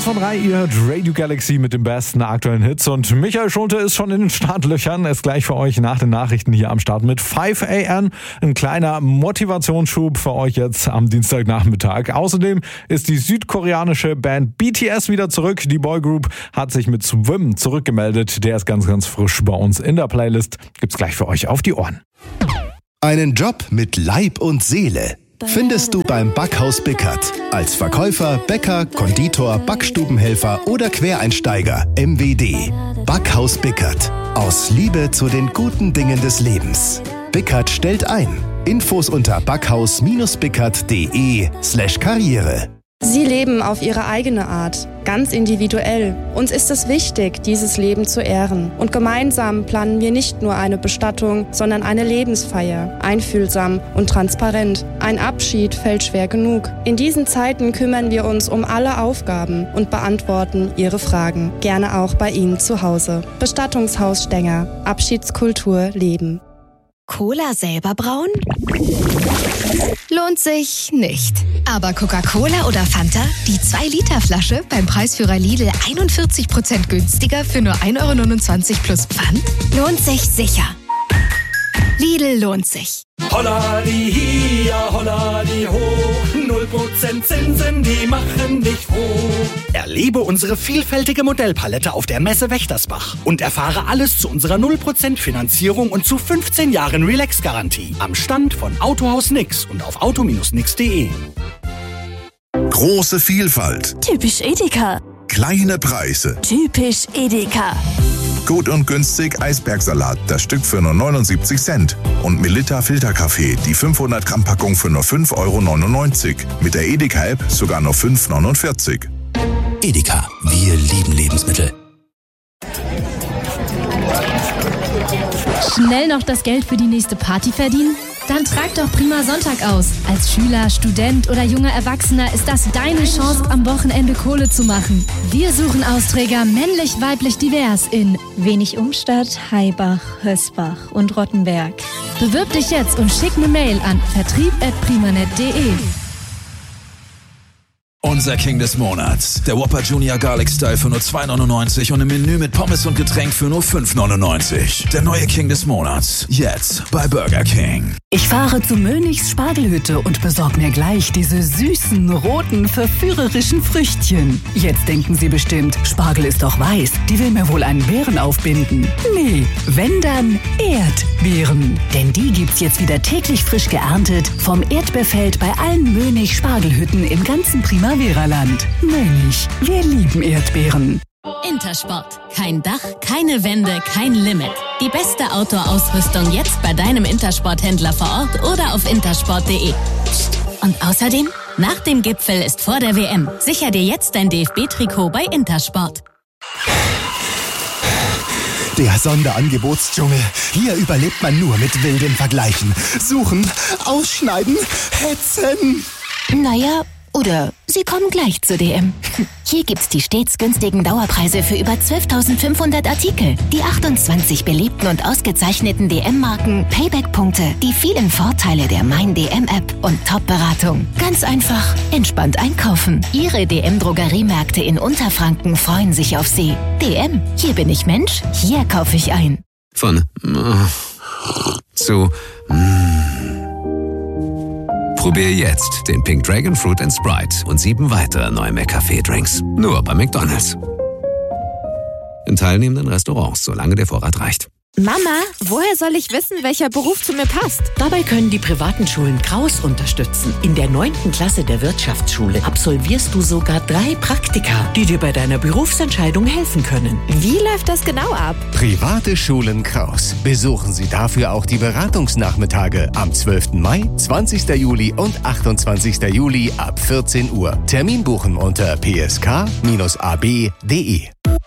Kurz vor 3, ihr hört Radio Galaxy mit den besten aktuellen Hits und Michael Schulte ist schon in den Startlöchern. Ist gleich für euch nach den Nachrichten hier am Start mit 5 AM. Ein kleiner Motivationsschub für euch jetzt am Dienstagnachmittag. Außerdem ist die südkoreanische Band BTS wieder zurück. Die Boygroup hat sich mit Swim zurückgemeldet. Der ist ganz, ganz frisch bei uns in der Playlist. Gibt's gleich für euch auf die Ohren. Einen Job mit Leib und Seele findest du beim Backhaus Bickert. Als Verkäufer, Bäcker, Konditor, Backstubenhelfer oder Quereinsteiger. MWD. Backhaus Bickert. Aus Liebe zu den guten Dingen des Lebens. Bickert stellt ein. Infos unter backhaus-bickert.de/Karriere. Sie leben auf ihre eigene Art, ganz individuell. Uns ist es wichtig, dieses Leben zu ehren. Und gemeinsam planen wir nicht nur eine Bestattung, sondern eine Lebensfeier. Einfühlsam und transparent. Ein Abschied fällt schwer genug. In diesen Zeiten kümmern wir uns um alle Aufgaben und beantworten Ihre Fragen. Gerne auch bei Ihnen zu Hause. Bestattungshaus Stenger. Abschiedskultur leben. Cola selber brauen? Lohnt sich nicht. Aber Coca-Cola oder Fanta? Die 2-Liter-Flasche beim Preisführer Lidl 41% günstiger für nur 1,29 € plus Pfand? Lohnt sich sicher. Lidl lohnt sich. Holla die hier, holla die ho, 0% Zinsen, die machen dich froh. Erlebe unsere vielfältige Modellpalette auf der Messe Wächtersbach und erfahre alles zu unserer 0% Finanzierung und zu 15 Jahren Relax-Garantie am Stand von Autohaus Nix und auf auto-nix.de. Große Vielfalt. Typisch Edeka. Kleine Preise. Typisch Edeka. Gut und günstig Eisbergsalat, das Stück für nur 79 Cent. Und Melitta Filterkaffee, die 500 Gramm Packung für nur 5,99 €. Mit der Edeka-App sogar nur 5,49 €. Edeka, wir lieben Lebensmittel. Schnell noch das Geld für die nächste Party verdienen? Dann trag doch Prima Sonntag aus. Als Schüler, Student oder junger Erwachsener ist das deine Chance, am Wochenende Kohle zu machen. Wir suchen Austräger männlich, weiblich, divers in Wenig Umstadt, Haibach, Hösbach und Rottenberg. Bewirb dich jetzt und schick eine Mail an vertrieb@primanet.de. Unser King des Monats. Der Whopper Junior Garlic Style für nur 2,99 € und im Menü mit Pommes und Getränk für nur 5,99 €. Der neue King des Monats. Jetzt bei Burger King. Ich fahre zu Mönichs Spargelhütte und besorg mir gleich diese süßen, roten, verführerischen Früchtchen. Jetzt denken Sie bestimmt, Spargel ist doch weiß. Die will mir wohl einen Beeren aufbinden. Nee, wenn dann Erdbeeren. Denn die gibt's jetzt wieder täglich frisch geerntet vom Erdbeerfeld bei allen Mönig Spargelhütten im ganzen Primavera-Land. Mönig, wir lieben Erdbeeren. Intersport. Kein Dach, keine Wände, kein Limit. Die beste Outdoor-Ausrüstung jetzt bei deinem Intersport-Händler vor Ort oder auf intersport.de. Und außerdem, nach dem Gipfel ist vor der WM. Sicher dir jetzt dein DFB-Trikot bei Intersport. Der Sonderangebotsdschungel. Hier überlebt man nur mit wilden Vergleichen. Suchen, ausschneiden, hetzen. Naja, oder Sie kommen gleich zur DM. Hier gibt's die stets günstigen Dauerpreise für über 12.500 Artikel. Die 28 beliebten und ausgezeichneten DM-Marken, Payback-Punkte, die vielen Vorteile der Mein DM-App und Top-Beratung. Ganz einfach, entspannt einkaufen. Ihre DM-Drogeriemärkte in Unterfranken freuen sich auf Sie. DM, hier bin ich Mensch, hier kaufe ich ein. Von zu Probier jetzt den Pink Dragon Fruit & Sprite und 7 weitere neue McCafé-Drinks. Nur bei McDonald's. In teilnehmenden Restaurants, solange der Vorrat reicht. Mama, woher soll ich wissen, welcher Beruf zu mir passt? Dabei können die privaten Schulen Kraus unterstützen. In der 9. Klasse der Wirtschaftsschule absolvierst du sogar 3 Praktika, die dir bei deiner Berufsentscheidung helfen können. Wie läuft das genau ab? Private Schulen Kraus. Besuchen Sie dafür auch die Beratungsnachmittage am 12. Mai, 20. Juli und 28. Juli ab 14 Uhr. Termin buchen unter psk-ab.de.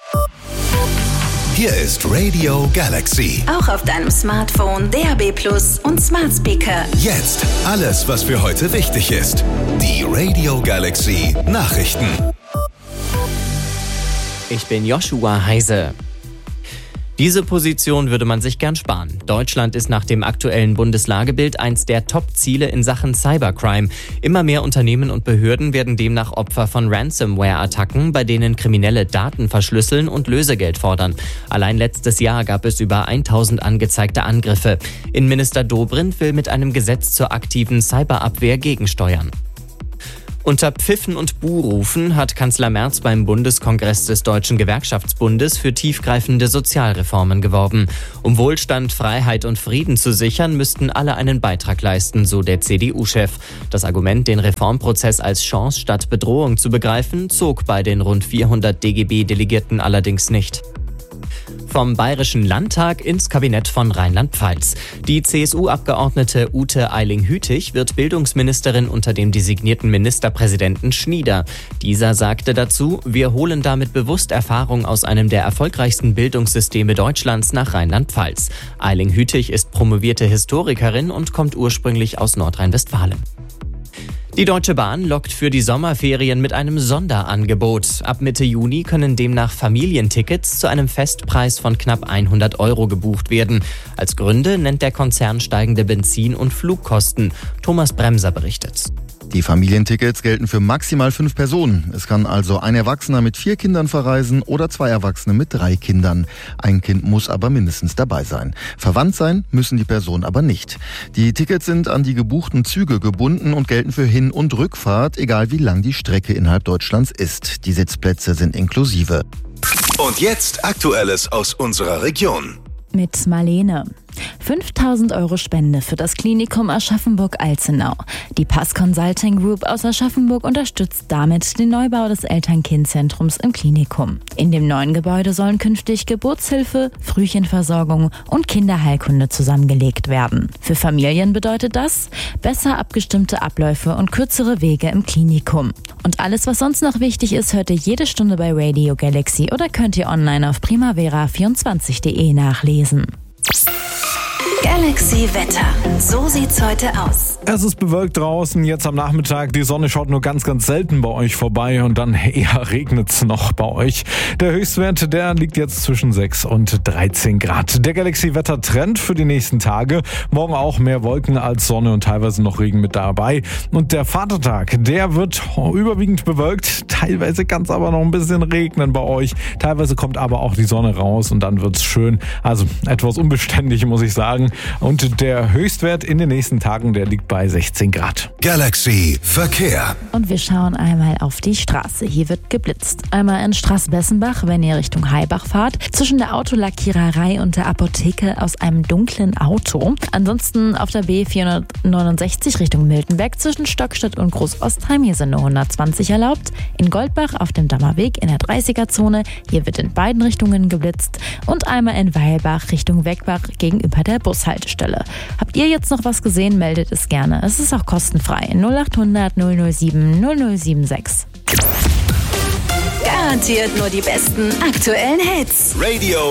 Hier ist Radio Galaxy. Auch auf deinem Smartphone, DAB+ und Smart Speaker. Jetzt alles, was für heute wichtig ist. Die Radio Galaxy Nachrichten. Ich bin Joshua Heise. Diese Position würde man sich gern sparen. Deutschland ist nach dem aktuellen Bundeslagebild eins der Top-Ziele in Sachen Cybercrime. Immer mehr Unternehmen und Behörden werden demnach Opfer von Ransomware-Attacken, bei denen Kriminelle Daten verschlüsseln und Lösegeld fordern. Allein letztes Jahr gab es über 1000 angezeigte Angriffe. Innenminister Dobrindt will mit einem Gesetz zur aktiven Cyberabwehr gegensteuern. Unter Pfiffen und Buhrufen hat Kanzler Merz beim Bundeskongress des Deutschen Gewerkschaftsbundes für tiefgreifende Sozialreformen geworben. Um Wohlstand, Freiheit und Frieden zu sichern, müssten alle einen Beitrag leisten, so der CDU-Chef. Das Argument, den Reformprozess als Chance statt Bedrohung zu begreifen, zog bei den rund 400 DGB-Delegierten allerdings nicht. Vom Bayerischen Landtag ins Kabinett von Rheinland-Pfalz. Die CSU-Abgeordnete Ute Eiling-Hütig wird Bildungsministerin unter dem designierten Ministerpräsidenten Schnieder. Dieser sagte dazu, wir holen damit bewusst Erfahrung aus einem der erfolgreichsten Bildungssysteme Deutschlands nach Rheinland-Pfalz. Eiling-Hütig ist promovierte Historikerin und kommt ursprünglich aus Nordrhein-Westfalen. Die Deutsche Bahn lockt für die Sommerferien mit einem Sonderangebot. Ab Mitte Juni können demnach Familientickets zu einem Festpreis von knapp 100 € gebucht werden. Als Gründe nennt der Konzern steigende Benzin- und Flugkosten. Thomas Bremser berichtet. Die Familientickets gelten für maximal 5 Personen. Es kann also ein Erwachsener mit 4 Kindern verreisen oder 2 Erwachsene mit 3 Kindern. Ein Kind muss aber mindestens dabei sein. Verwandt sein müssen die Personen aber nicht. Die Tickets sind an die gebuchten Züge gebunden und gelten für Hin- und Rückfahrt, egal wie lang die Strecke innerhalb Deutschlands ist. Die Sitzplätze sind inklusive. Und jetzt Aktuelles aus unserer Region. Mit Marlene. 5.000 € Spende für das Klinikum Aschaffenburg-Alzenau. Die Pass Consulting Group aus Aschaffenburg unterstützt damit den Neubau des Eltern-Kind-Zentrums im Klinikum. In dem neuen Gebäude sollen künftig Geburtshilfe, Frühchenversorgung und Kinderheilkunde zusammengelegt werden. Für Familien bedeutet das besser abgestimmte Abläufe und kürzere Wege im Klinikum. Und alles, was sonst noch wichtig ist, hört ihr jede Stunde bei Radio Galaxy oder könnt ihr online auf primavera24.de nachlesen. Galaxy Wetter. So sieht's heute aus. Es ist bewölkt draußen, jetzt am Nachmittag. Die Sonne schaut nur ganz, ganz selten bei euch vorbei und dann eher regnet's noch bei euch. Der Höchstwert, der liegt jetzt zwischen 6 und 13 Grad. Der Galaxy-Wetter-Trend für die nächsten Tage. Morgen auch mehr Wolken als Sonne und teilweise noch Regen mit dabei. Und der Vatertag, der wird überwiegend bewölkt. Teilweise kann es aber noch ein bisschen regnen bei euch. Teilweise kommt aber auch die Sonne raus und dann wird's schön. Also etwas unbeständig, muss ich sagen. Und der Höchstwert in den nächsten Tagen, der liegt bei 16 Grad. Galaxy Verkehr. Und wir schauen einmal auf die Straße. Hier wird geblitzt. Einmal in Straßbessenbach, wenn ihr Richtung Heibach fahrt. Zwischen der Autolackiererei und der Apotheke aus einem dunklen Auto. Ansonsten auf der B469 Richtung Miltenberg zwischen Stockstadt und Großostheim. Hier sind nur 120 erlaubt. In Goldbach auf dem Dammerweg in der 30er-Zone. Hier wird in beiden Richtungen geblitzt. Und einmal in Weilbach Richtung Wegbach gegenüber der Bushaltestelle. Habt ihr jetzt noch was gesehen, meldet es gerne. Es ist auch kostenfrei. 0800 007 0076. Garantiert nur die besten aktuellen Hits. Radio